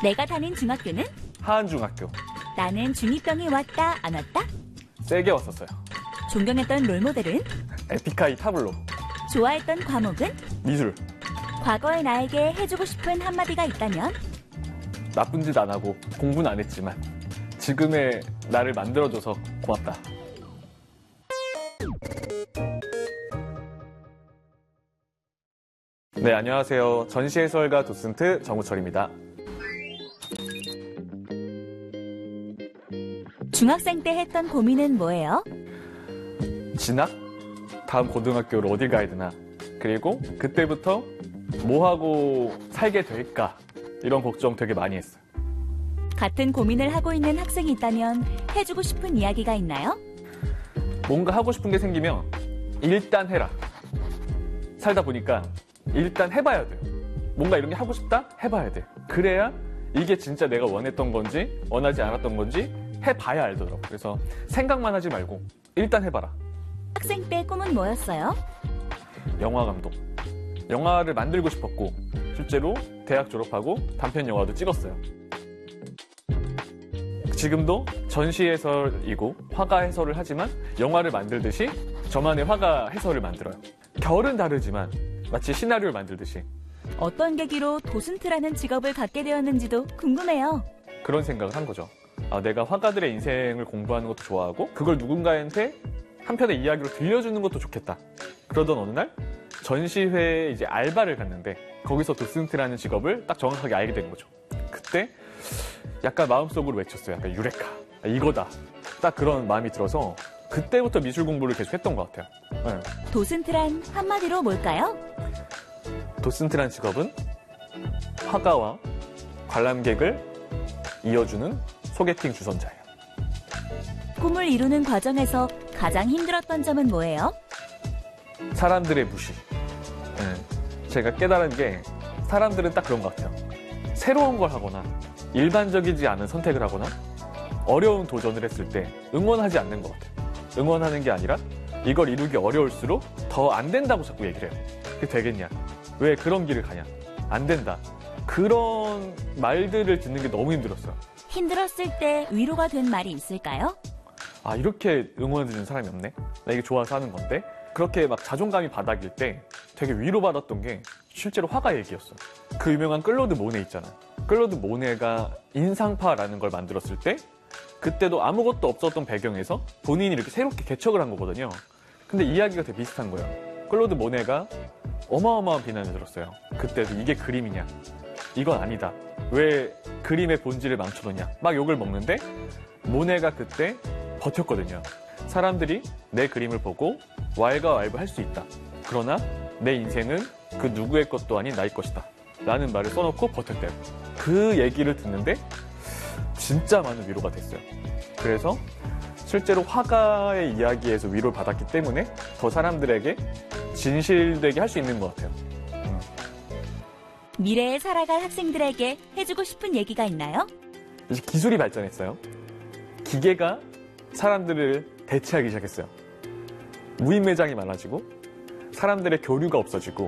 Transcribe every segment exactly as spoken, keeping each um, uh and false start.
내가 다닌 중학교는? 하안중학교. 나는 중이병이 왔다 안 왔다? 세게 왔었어요. 존경했던 롤모델은? 에픽하이 타블로. 좋아했던 과목은? 미술. 과거의 나에게 해주고 싶은 한마디가 있다면? 나쁜 짓 안 하고 공부는 안 했지만 지금의 나를 만들어줘서 고맙다. 네, 안녕하세요. 전시해설가 도슨트 정우철입니다. 중학생 때 했던 고민은 뭐예요? 진학? 다음 고등학교로 어딜 가야 되나? 그리고 그때부터 뭐 하고 살게 될까? 이런 걱정 되게 많이 했어요. 같은 고민을 하고 있는 학생이 있다면 해주고 싶은 이야기가 있나요? 뭔가 하고 싶은 게 생기면 일단 해라. 살다 보니까 일단 해봐야 돼요. 뭔가 이런 게 하고 싶다? 해봐야 돼. 그래야 이게 진짜 내가 원했던 건지 원하지 않았던 건지 해봐야 알더라고. 그래서 생각만 하지 말고 일단 해봐라. 학생 때 꿈은 뭐였어요? 영화 감독. 영화를 만들고 싶었고 실제로 대학 졸업하고 단편 영화도 찍었어요. 지금도 전시 해설이고 화가 해설을 하지만 영화를 만들듯이 저만의 화가 해설을 만들어요. 결은 다르지만 마치 시나리오를 만들듯이. 어떤 계기로 도슨트라는 직업을 갖게 되었는지도 궁금해요. 그런 생각을 한 거죠. 아, 내가 화가들의 인생을 공부하는 것도 좋아하고 그걸 누군가한테 한 편의 이야기로 들려주는 것도 좋겠다. 그러던 어느 날 전시회에 이제 알바를 갔는데 거기서 도슨트라는 직업을 딱 정확하게 알게 된 거죠. 그때 약간 마음속으로 외쳤어요. 약간 유레카. 아, 이거다. 딱 그런 마음이 들어서 그때부터 미술 공부를 계속 했던 것 같아요. 네. 도슨트란 한마디로 뭘까요? 도슨트란 직업은 화가와 관람객을 이어주는 소개팅 주선자예요. 꿈을 이루는 과정에서 가장 힘들었던 점은 뭐예요? 사람들의 무시. 네. 제가 깨달은 게 사람들은 딱 그런 것 같아요. 새로운 걸 하거나 일반적이지 않은 선택을 하거나 어려운 도전을 했을 때 응원하지 않는 것 같아요. 응원하는 게 아니라 이걸 이루기 어려울수록 더 안 된다고 자꾸 얘기를 해요. 그게 되겠냐? 왜 그런 길을 가냐? 안 된다. 그런 말들을 듣는 게 너무 힘들었어요. 힘들었을 때 위로가 된 말이 있을까요? 아, 이렇게 응원해주는 사람이 없네? 나 이게 좋아서 하는 건데? 그렇게 막 자존감이 바닥일 때 되게 위로받았던 게 실제로 화가 얘기였어요. 그 유명한 클로드 모네 있잖아요. 클로드 모네가 인상파라는 걸 만들었을 때 그때도 아무것도 없었던 배경에서 본인이 이렇게 새롭게 개척을 한 거거든요. 근데 이야기가 되게 비슷한 거예요. 클로드 모네가 어마어마한 비난을 들었어요. 그때도 이게 그림이냐? 이건 아니다. 왜 그림의 본질을 망쳐놓냐? 막 욕을 먹는데 모네가 그때 버텼거든요. 사람들이 내 그림을 보고 왈가왈부 할 수 있다. 그러나 내 인생은 그 누구의 것도 아닌 나의 것이다. 라는 말을 써놓고 버텼대요. 그 얘기를 듣는데 진짜 많은 위로가 됐어요. 그래서 실제로 화가의 이야기에서 위로를 받았기 때문에 더 사람들에게 진실되게 할 수 있는 것 같아요. 음. 미래에 살아갈 학생들에게 해주고 싶은 얘기가 있나요? 이제 기술이 발전했어요. 기계가 사람들을 대체하기 시작했어요. 무인 매장이 많아지고 사람들의 교류가 없어지고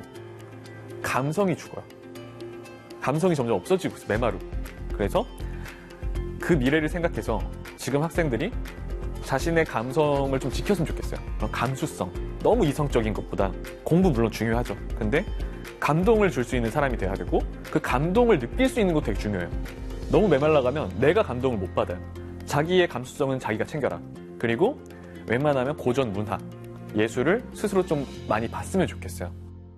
감성이 죽어요. 감성이 점점 없어지고 있어요. 메마르고. 그래서 그 미래를 생각해서 지금 학생들이 자신의 감성을 좀 지켰으면 좋겠어요. 그런 감수성. 너무 이성적인 것보다 공부 물론 중요하죠. 근데 감동을 줄 수 있는 사람이 돼야 되고 그 감동을 느낄 수 있는 것도 되게 중요해요. 너무 메말라가면 내가 감동을 못 받아요. 자기의 감수성은 자기가 챙겨라. 그리고 웬만하면 고전 문화, 예술을 스스로 좀 많이 봤으면 좋겠어요.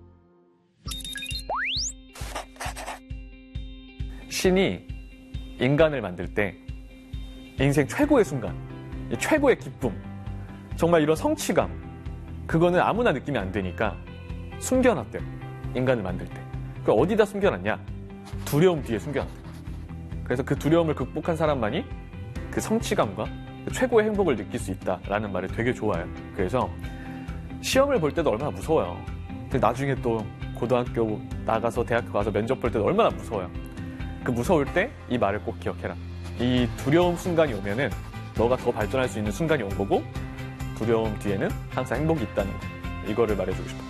신이 인간을 만들 때 인생 최고의 순간, 최고의 기쁨, 정말 이런 성취감, 그거는 아무나 느끼면 안 되니까 숨겨놨대요. 인간을 만들 때. 그 어디다 숨겨놨냐? 두려움 뒤에 숨겨놨대요. 그래서 그 두려움을 극복한 사람만이 그 성취감과 그 최고의 행복을 느낄 수 있다라는 말을 되게 좋아해요. 그래서 시험을 볼 때도 얼마나 무서워요. 근데 나중에 또 고등학교 나가서 대학교 가서 면접 볼 때도 얼마나 무서워요. 그 무서울 때 이 말을 꼭 기억해라. 이 두려움 순간이 오면은 너가 더 발전할 수 있는 순간이 온 거고 두려움 뒤에는 항상 행복이 있다는 거. 이거를 말해주고 싶어요.